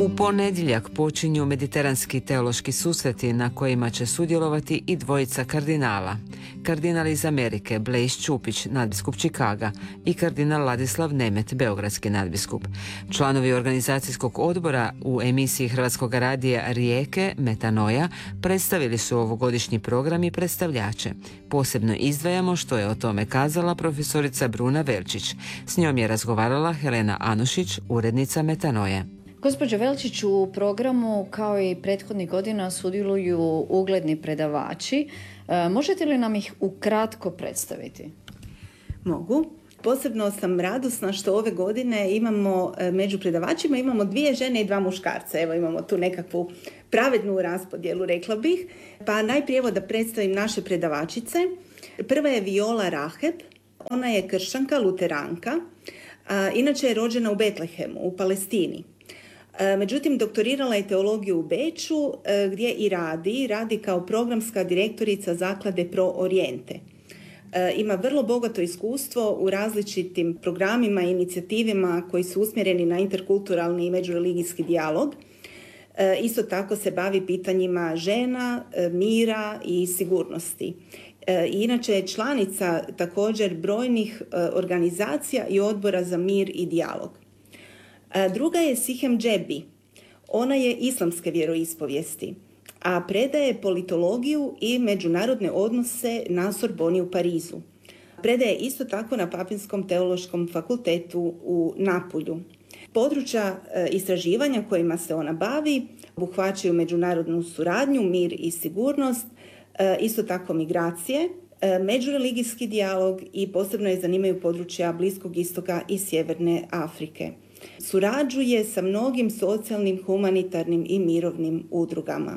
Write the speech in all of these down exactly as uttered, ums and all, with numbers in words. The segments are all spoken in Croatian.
U ponedjeljak počinju mediteranski teološki susreti na kojima će sudjelovati i dvojica kardinala. Kardinal iz Amerike Blaise Čupić, nadbiskup Čikaga, i kardinal Ladislav Nemet, beogradski nadbiskup. Članovi organizacijskog odbora u emisiji Hrvatskog radija Rijeke Metanoja predstavili su ovogodišnji program i predstavljače. Posebno izdvajamo što je o tome kazala profesorica Bruna Velčić. S njom je razgovarala Helena Anušić, urednica Metanoje. Gospođo Velčić, u programu kao i prethodnih godina sudjeluju ugledni predavači. E, možete li nam ih ukratko predstaviti? Mogu. Posebno sam radosna što ove godine imamo među predavačima imamo dvije žene i dva muškarca. Evo imamo tu nekakvu pravednu raspodjelu, rekla bih. Pa najprije evo da predstavim naše predavačice. Prva je Viola Raheb. Ona je kršćanka, luteranka. A, inače je rođena u Betlehemu, u Palestini. Međutim, doktorirala je teologiju u Beču gdje i radi, radi kao programska direktorica zaklade Pro Oriente. Ima vrlo bogato iskustvo u različitim programima i inicijativima koji su usmjereni na interkulturalni i međureligijski dijalog. Isto tako se bavi pitanjima žena, mira i sigurnosti. Inače je članica također brojnih organizacija i odbora za mir i dijalog. Druga je Sihem Džebi. Ona je islamske vjeroispovijesti, a predaje politologiju i međunarodne odnose na Sorboni u Parizu. Predaje isto tako na Papinskom teološkom fakultetu u Napulju. Područja istraživanja kojima se ona bavi obuhvaćaju međunarodnu suradnju, mir i sigurnost, isto tako migracije, međureligijski dijalog i posebno je zanimaju područja Bliskog istoka i Sjeverne Afrike. Surađuje sa mnogim socijalnim, humanitarnim i mirovnim udrugama.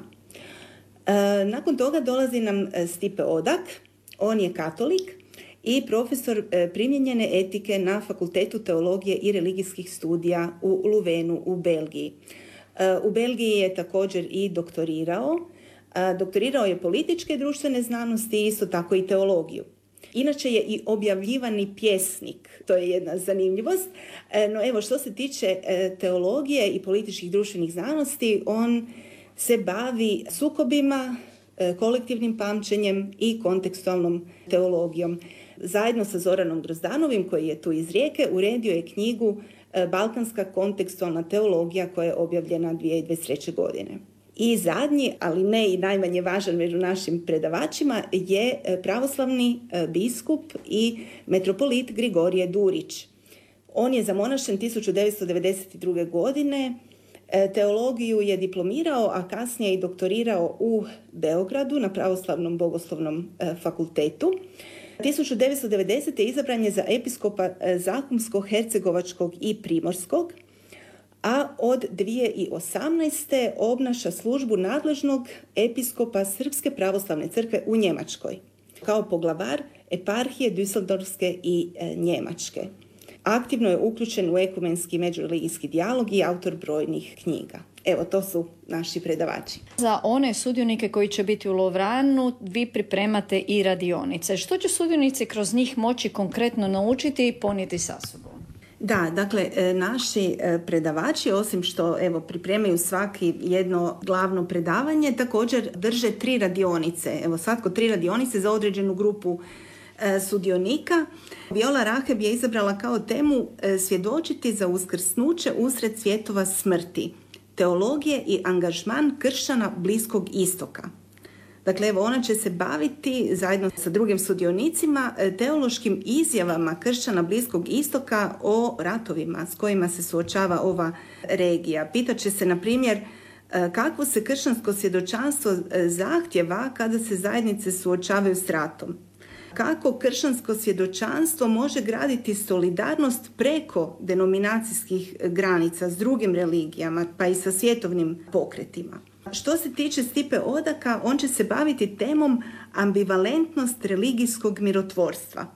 E, nakon toga dolazi nam Stipe Odak. On je katolik i profesor primijenjene etike na Fakultetu teologije i religijskih studija u Luvenu u Belgiji. E, u Belgiji je također i doktorirao. E, doktorirao je političke i društvene znanosti i isto tako i teologiju. Inače je i objavljivani pjesnik, to je jedna zanimljivost. No evo, što se tiče teologije i političkih društvenih znanosti, on se bavi sukobima, kolektivnim pamćenjem i kontekstualnom teologijom. Zajedno sa Zoranom Grozdanovim, koji je tu iz Rijeke, uredio je knjigu Balkanska kontekstualna teologija koja je objavljena dvije tisuće dvadeset treće. godine. I zadnji, ali ne i najmanje važan među našim predavačima, je pravoslavni biskup i metropolit Grigorije Durić. On je zamonašen tisuću devetsto devedeset druge. godine, teologiju je diplomirao, a kasnije i doktorirao u Beogradu na Pravoslavnom bogoslovnom fakultetu. tisuću devetsto devedesete. izabran je za episkopa Zakumsko-hercegovačkog i Primorskog, a od dvije tisuće osamnaeste. obnaša službu nadležnog episkopa Srpske pravoslavne crkve u Njemačkoj, kao poglavar eparhije Düsseldorfske i e, Njemačke. Aktivno je uključen u ekumenski međureligijski dijalog i autor brojnih knjiga. Evo, to su naši predavači. Za one sudionike koji će biti u Lovranu, vi pripremate i radionice. Što će sudionici kroz njih moći konkretno naučiti i ponijeti sa sobom? Da, dakle, naši predavači, osim što evo pripremaju svaki jedno glavno predavanje, također drže tri radionice. Evo, svatko tri radionice za određenu grupu e, sudionika. Viola Raheb je izabrala kao temu e, svjedočiti za uskrsnuće usred svjetova smrti, teologije i angažman kršćana Bliskog istoka. Dakle, evo, ona će se baviti zajedno sa drugim sudionicima teološkim izjavama kršćana Bliskog istoka o ratovima s kojima se suočava ova regija. Pitaće se, na primjer, kakvo se kršćansko svjedočanstvo zahtjeva kada se zajednice suočavaju s ratom. Kako kršćansko svjedočanstvo može graditi solidarnost preko denominacijskih granica s drugim religijama, pa i sa svjetovnim pokretima. Što se tiče Stipe Odaka, on će se baviti temom ambivalentnost religijskog mirotvorstva.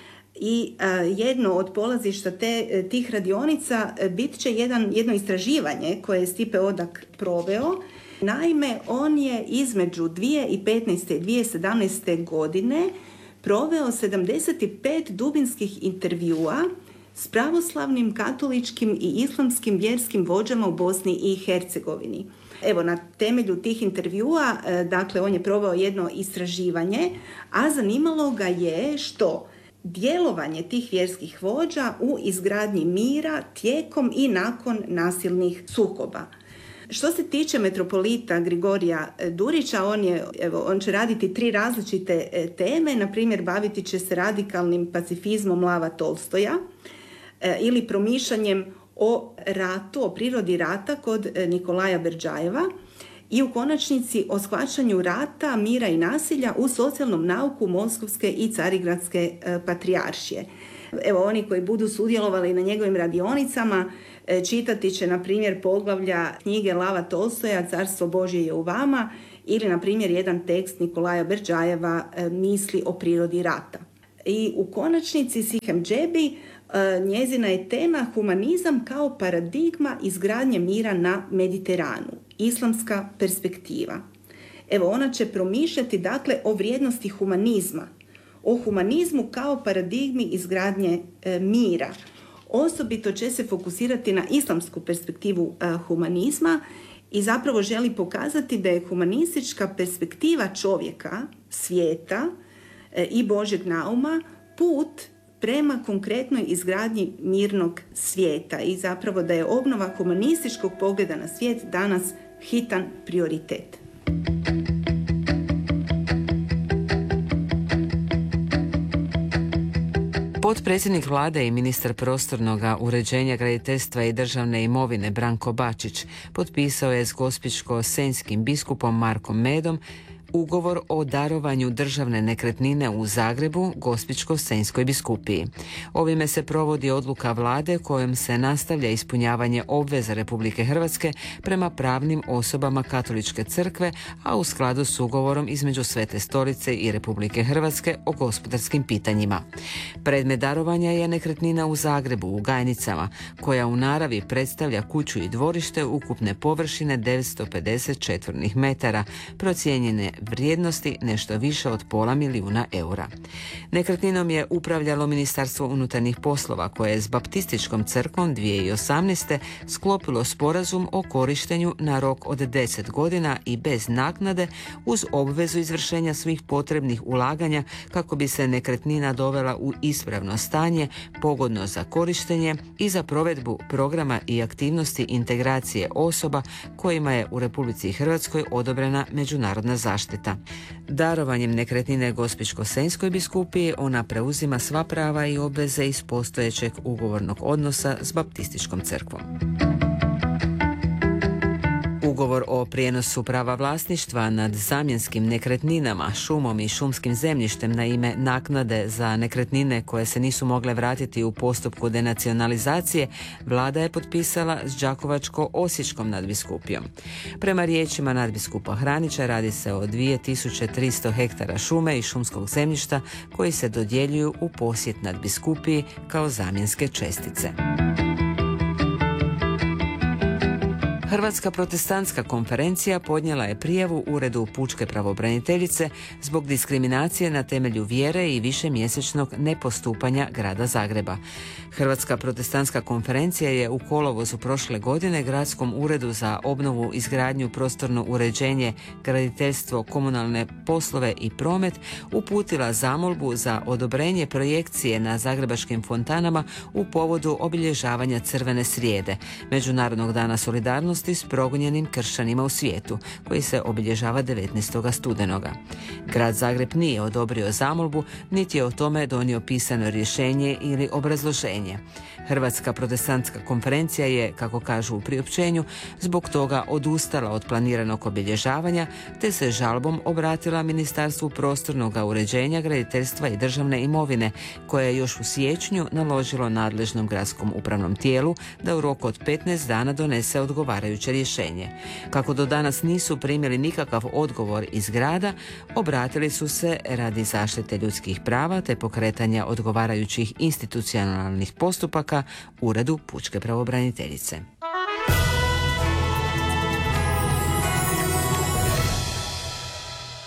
I a, jedno od polazišta te, tih radionica bit će jedan, jedno istraživanje koje je Stipe Odak proveo. Naime, on je između dvije tisuće petnaeste i dvije tisuće sedamnaeste. godine proveo sedamdeset pet dubinskih intervjua s pravoslavnim, katoličkim i islamskim vjerskim vođama u Bosni i Hercegovini. Evo, na temelju tih intervjua, dakle, on je proveo jedno istraživanje, a zanimalo ga je što djelovanje tih vjerskih vođa u izgradnji mira tijekom i nakon nasilnih sukoba. Što se tiče metropolita Grigorija Durića, on, je, evo, on će raditi tri različite teme, na primjer baviti će se radikalnim pacifizmom Lava Tolstoja e, ili promišljanjem o ratu, o prirodi rata kod Nikolaja Berdžajeva i u konačnici o shvaćanju rata, mira i nasilja u socijalnom nauku Moskovske i Carigradske e, patrijaršije. Evo, oni koji budu sudjelovali na njegovim radionicama e, čitati će, na primjer, poglavlja knjige Lava Tolstoja Carstvo Božje je u vama ili, na primjer, jedan tekst Nikolaja Berdžajeva e, Misli o prirodi rata. I u konačnici Sihem Džebi, e, njezina je tema humanizam kao paradigma izgradnje mira na Mediteranu, islamska perspektiva. Evo, ona će promišljati, dakle, o vrijednosti humanizma, o humanizmu kao paradigmi izgradnje e, mira. Osobito će se fokusirati na islamsku perspektivu e, humanizma i zapravo želi pokazati da je humanistička perspektiva čovjeka, svijeta e, i Božjeg nauma put prema konkretnoj izgradnji mirnog svijeta i zapravo da je obnova humanističkog pogleda na svijet danas hitan prioritet. Potpredsjednik vlade i ministar prostornog uređenja, graditeljstva i državne imovine Branko Bačić potpisao je s gospićko-senjskim biskupom Markom Medom ugovor o darovanju državne nekretnine u Zagrebu Gospićko-senjskoj biskupiji. Ovime se provodi odluka vlade kojom se nastavlja ispunjavanje obveza Republike Hrvatske prema pravnim osobama Katoličke crkve, a u skladu s ugovorom između Svete Stolice i Republike Hrvatske o gospodarskim pitanjima. Predmet darovanja je nekretnina u Zagrebu u Gajnicama, koja u naravi predstavlja kuću i dvorište ukupne površine devetsto pedeset četvornih metara, procijenjene vrijednosti nešto više od pola milijuna eura. Nekretninom je upravljalo Ministarstvo unutarnjih poslova, koje je s Baptističkom crkvom dvije tisuće osamnaeste. sklopilo sporazum o korištenju na rok od deset godina i bez naknade uz obvezu izvršenja svih potrebnih ulaganja kako bi se nekretnina dovela u ispravno stanje, pogodno za korištenje i za provedbu programa i aktivnosti integracije osoba kojima je u Republici Hrvatskoj odobrena međunarodna zaštita. Darovanjem nekretnine Gospićko-senjskoj biskupiji ona preuzima sva prava i obveze iz postojećeg ugovornog odnosa s Baptističkom crkvom. Ugovor o prijenosu prava vlasništva nad zamjenskim nekretninama, šumom i šumskim zemljištem na ime naknade za nekretnine koje se nisu mogle vratiti u postupku denacionalizacije, vlada je potpisala s Đakovačko-osječkom nadbiskupijom. Prema riječima nadbiskupa Hranića radi se o dvije tisuće tristo hektara šume i šumskog zemljišta koji se dodjeljuju u posjed nadbiskupiji kao zamjenske čestice. Hrvatska protestantska konferencija podnijela je prijavu Uredu pučke pravobraniteljice zbog diskriminacije na temelju vjere i višemjesečnog nepostupanja grada Zagreba. Hrvatska protestantska konferencija je u kolovozu prošle godine Gradskom uredu za obnovu, izgradnju, prostorno uređenje, graditeljstvo, komunalne poslove i promet uputila zamolbu za odobrenje projekcije na zagrebačkim fontanama u povodu obilježavanja Crvene srijede, Međunarodnog dana solidarnosti s progonjenim kršćanima u svijetu, koji se obilježava devetnaestog studenoga. Grad Zagreb nije odobrio zamolbu, niti je o tome donio pisano rješenje ili obrazloženje. Hrvatska protestantska konferencija je, kako kažu u priopćenju, zbog toga odustala od planiranog obilježavanja, te se žalbom obratila Ministarstvu prostornog uređenja, graditeljstva i državne imovine, koje je još u siječnju naložilo nadležnom gradskom upravnom tijelu da u roku od petnaest dana donese odgovarajuće rješenje. Kako do danas nisu primili nikakav odgovor iz grada, obratili su se radi zaštite ljudskih prava te pokretanja odgovarajućih institucionalnih postupaka Uredu pučke pravobraniteljice.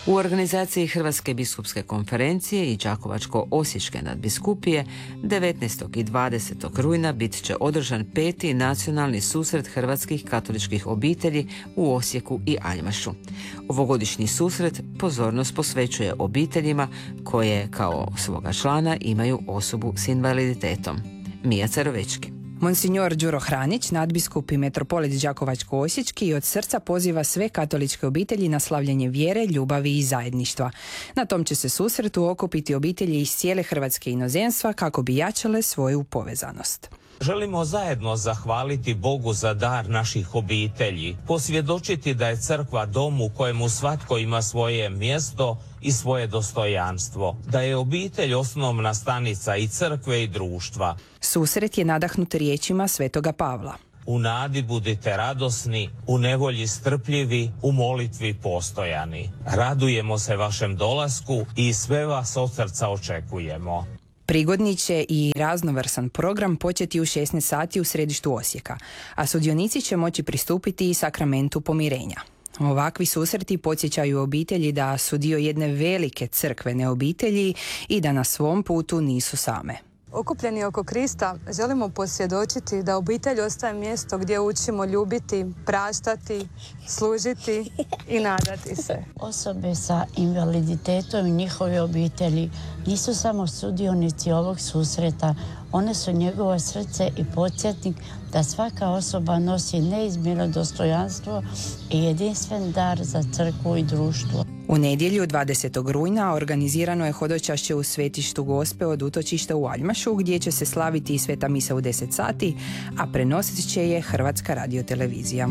U organizaciji Hrvatske biskupske konferencije i Đakovačko-osječke nadbiskupije devetnaestog i dvadesetog rujna bit će održan peti nacionalni susret hrvatskih katoličkih obitelji u Osijeku i Aljmašu. Ovogodišnji susret pozornost posvećuje obiteljima koje kao svoga člana imaju osobu s invaliditetom. Mija Cerovečki. Monsignor Đuro Hranić, nadbiskup i metropolit Đakovačko-osječki, od srca poziva sve katoličke obitelji na slavljenje vjere, ljubavi i zajedništva. Na tom će se susretu okupiti obitelji iz cijele Hrvatske i inozemstva kako bi jačale svoju povezanost. Želimo zajedno zahvaliti Bogu za dar naših obitelji, posvjedočiti da je crkva dom u kojemu svatko ima svoje mjesto i svoje dostojanstvo, da je obitelj osnovna stanica i crkve i društva. Susret je nadahnut riječima Svetoga Pavla. U nadi budite radosni, u nevolji strpljivi, u molitvi postojani. Radujemo se vašem dolasku i sve vas od srca očekujemo. Prigodni će i raznovrsan program početi u šesnaest sati u središtu Osijeka, a sudionici će moći pristupiti i sakramentu pomirenja. Ovakvi susreti podsjećaju obitelji da su dio jedne velike crkvene obitelji i da na svom putu nisu same. Okupljeni oko Krista želimo posvjedočiti da obitelj ostaje mjesto gdje učimo ljubiti, praštati, služiti i nadati se. Osobe sa invaliditetom i njihove obitelji nisu samo sudionici ovog susreta, one su njegovo srce i podsjetnik da svaka osoba nosi neizmjerno dostojanstvo i jedinstven dar za crkvu i društvo. U nedjelju dvadesetog rujna organizirano je hodočašće u svetištu Gospe od utočišta u Aljmašu, gdje će se slaviti i sveta misa u deset sati, a prenosit će je Hrvatska radiotelevizija.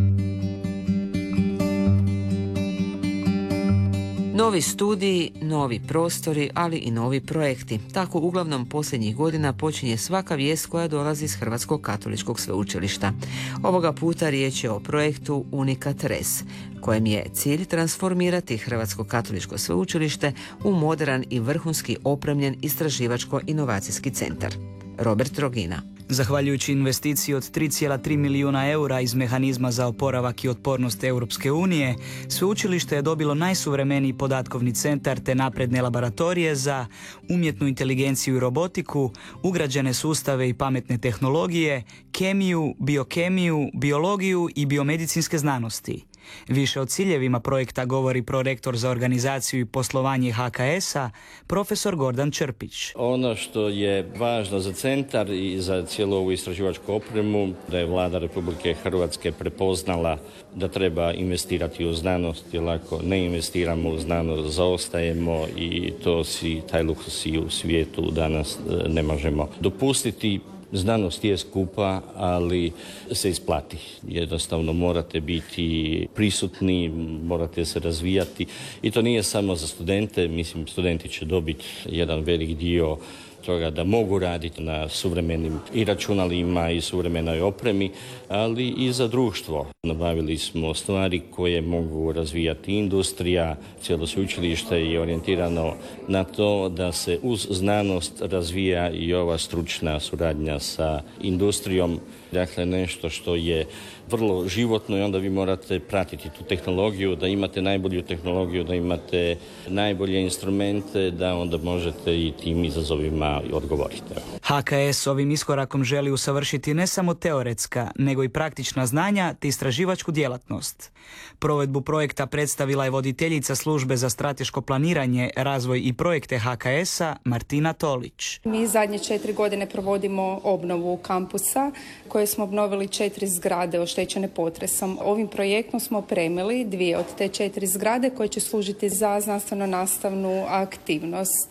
Novi studiji, novi prostori, ali i novi projekti. Tako uglavnom posljednjih godina počinje svaka vijest koja dolazi iz Hrvatskog katoličkog sveučilišta. Ovoga puta riječ je o projektu Unikat Res, kojem je cilj transformirati Hrvatsko katoličko sveučilište u moderan i vrhunski opremljen istraživačko-inovacijski centar. Robert Rogina. Zahvaljujući investiciji od tri zarez tri milijuna eura iz mehanizma za oporavak i otpornost Europske unije, sveučilište je dobilo najsuvremeniji podatkovni centar te napredne laboratorije za umjetnu inteligenciju i robotiku, ugrađene sustave i pametne tehnologije, kemiju, biokemiju, biologiju i biomedicinske znanosti. Više o ciljevima projekta govori prorektor za organizaciju i poslovanje H K S-a, profesor Gordan Črpić. Ono što je važno za centar i za cijelu ovu istraživačku opremu, da je vlada Republike Hrvatske prepoznala da treba investirati u znanost, jer ako ne investiramo u znanost, zaostajemo i to si, taj luksuz i u svijetu danas ne možemo dopustiti. Znanost je skupa, ali se isplati. Jednostavno morate biti prisutni, morate se razvijati i to nije samo za studente. Mislim, studenti će dobiti jedan velik dio toga da mogu raditi na suvremenim i računalima i suvremenoj opremi, ali i za društvo. Nabavili smo stvari koje mogu razvijati industrija, cijelo sveučilište je orijentirano na to da se uz znanost razvija i ova stručna suradnja sa industrijom. Dakle, nešto što je vrlo životno i onda vi morate pratiti tu tehnologiju, da imate najbolju tehnologiju, da imate najbolje instrumente, da onda možete i tim izazovima odgovoriti. H K S ovim iskorakom želi usavršiti ne samo teoretska, nego i praktična znanja te istraživačku djelatnost. Provedbu projekta predstavila je voditeljica službe za strateško planiranje, razvoj i projekte H K S-a Martina Tolić. Mi zadnje četiri godine provodimo obnovu kampusa koje smo obnovili četiri zgrade oštećene potresom. Ovim projektom smo opremili dvije od te četiri zgrade koje će služiti za znanstveno-nastavnu aktivnost.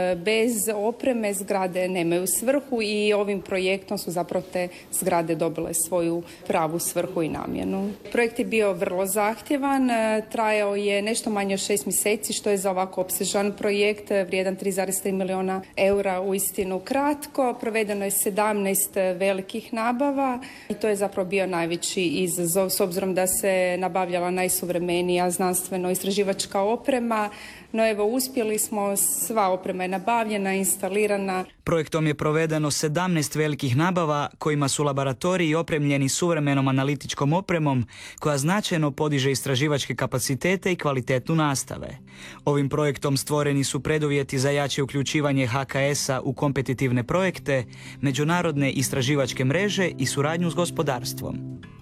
Bez opreme zgrade nemaju svrhu i ovim projektom su zapravo te zgrade dobile svoju pravu svrhu i namjenu. Projekt je bio vrlo zahtjevan, trajao je nešto manje od šest mjeseci, što je za ovako opsežan projekt vrijedan tri zarez tri milijuna eura uistinu kratko. Provedeno je sedamnaest velikih nabava i to je zapravo bio najveći izazov s obzirom da se nabavljala najsuvremenija znanstveno-istraživačka oprema. No evo, uspjeli smo, sva oprema je nabavljena, instalirana. Projektom je provedeno sedamnaest velikih nabava kojima su laboratoriji opremljeni suvremenom analitičkom opremom koja značajno podiže istraživačke kapacitete i kvalitetu nastave. Ovim projektom stvoreni su preduvjeti za jače uključivanje H K S-a u kompetitivne projekte, međunarodne istraživačke mreže i suradnju s gospodarstvom.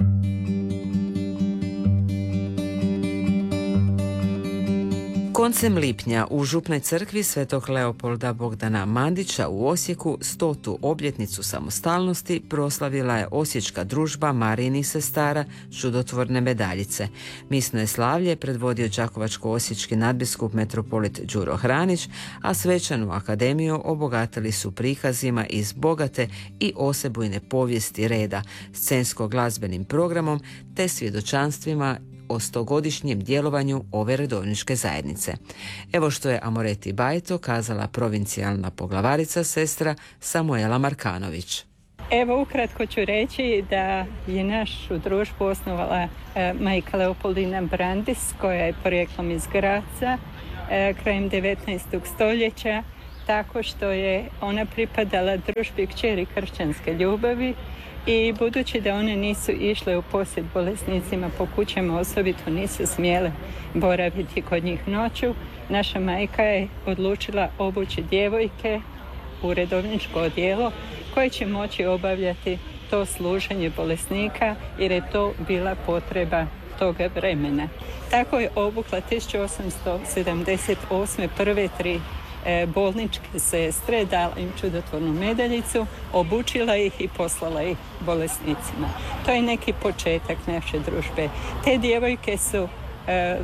Koncem lipnja u Župnoj crkvi Svetog Leopolda Bogdana Mandića u Osijeku stotu obljetnicu samostalnosti proslavila je Osječka družba Marijinih sestara Čudotvorne medaljice. Misno je slavlje predvodio đakovačko-osječki nadbiskup metropolit Đuro Hranić, a svečanu akademiju obogatili su prikazima iz bogate i osebujne povijesti reda, scensko-glazbenim programom te svjedočanstvima o stogodišnjem djelovanju ove redovničke zajednice. Evo što je Amoreti Bajto kazala provincijalna poglavarica sestra Samuela Markanović. Evo, ukratko ću reći da je našu družbu osnovala e, majka Leopoldina Brandis, koja je porijeklom iz Graca, e, krajem devetnaestog stoljeća, tako što je ona pripadala družbi kćeri kršćanske ljubavi. I budući da one nisu išle u posjet bolesnicima po kućama, osobito nisu smjele boraviti kod njih noću, naša majka je odlučila obući djevojke u redovničko odijelo koje će moći obavljati to služenje bolesnika, jer je to bila potreba toga vremena. Tako je obukla tisuću osamsto sedamdeset osme prve tri bolničke sestre, dala im čudotvornu medaljicu, obučila ih i poslala ih bolesnicima. To je neki početak naše družbe. Te djevojke su e,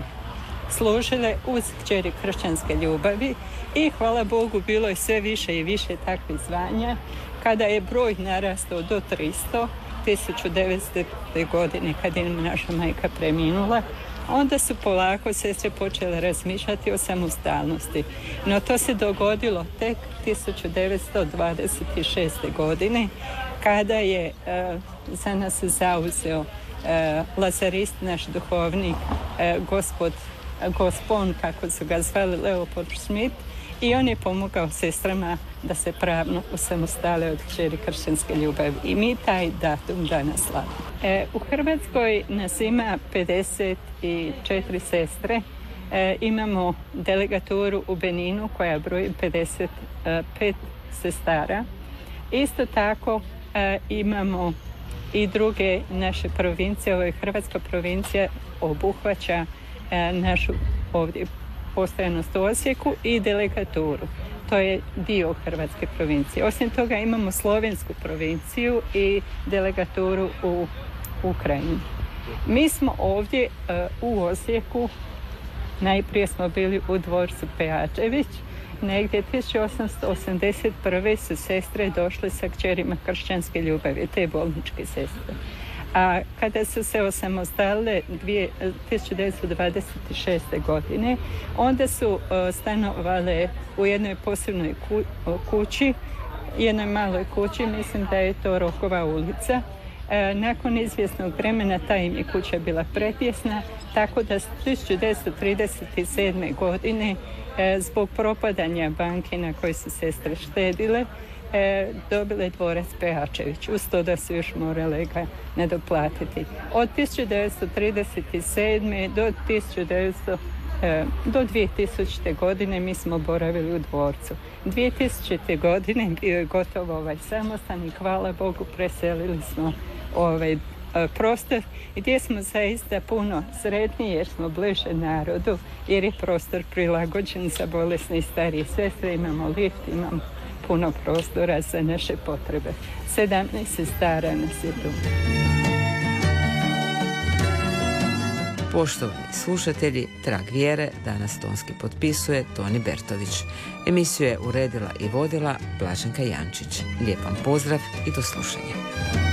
služile uz kćeri kršćanske ljubavi i hvala Bogu bilo je sve više i više takvih zvanja. Kada je broj narastao do tristo, tisuću devetstotne godine, kad je naša majka preminula, onda su polako sestre počele razmišljati o samostalnosti. No to se dogodilo tek tisuću devetsto dvadeset šeste. godine, kada je uh, za nas zauzeo uh, lazarist, naš duhovnik, uh, gospod, gospon, kako su ga zvali, Leopold Schmidt, i on je pomogao sestrama da se pravno osamostale od kćeri kršćanske ljubavi. I mi taj datum danas slavimo. E, u Hrvatskoj nas ima pedeset četiri sestre. E, imamo delegaturu u Beninu koja broji pedeset pet sestara. Isto tako e, imamo i druge naše provincije. Ovo je Hrvatska provincija, obuhvaća e, našu ovdje postojanost u Osijeku i delegaturu. To je dio Hrvatske provincije. Osim toga imamo Slovensku provinciju i delegaturu u Ukrajini. Mi smo ovdje uh, u Osijeku, najprije smo bili u dvorcu Pejačević, negdje tisuću osamsto osamdeset prve su sestre došle sa kćerima kršćanske ljubavi, te bolničke sestre. A kada su se osamostalile tisuću devetsto dvadeset šeste. godine, onda su uh, stanovale u jednoj posebnoj ku, kući, jednoj maloj kući, mislim da je to Rokova ulica. E, nakon izvjesnog vremena ta im je kuća bila pretjesna, tako da tisuću devetsto trideset sedme. godine e, zbog propadanja banke na kojoj su sestre štedile, E, dobile dvorac Pejačević, uz to da su još morale ga nadoplatiti. Od tisuću devetsto trideset sedme. do, tisuću devetsto, e, do dvije tisućite. godine mi smo boravili u dvorcu. dvije tisućite. godine bio je gotovo ovaj samostan i hvala Bogu preselili smo ovaj e, prostor gdje smo zaista puno sretniji jer smo bliže narodu, jer je prostor prilagođen za bolesne i starije sestre. Imamo lift, imamo puno prostora za naše potrebe. sedamnaest sestara nas je tu. Poštovani slušatelji, Trag vjere danas tonski potpisuje Toni Bertović. Emisiju je uredila i vodila Blaženka Jančić. Lijep vam pozdrav i do slušanja.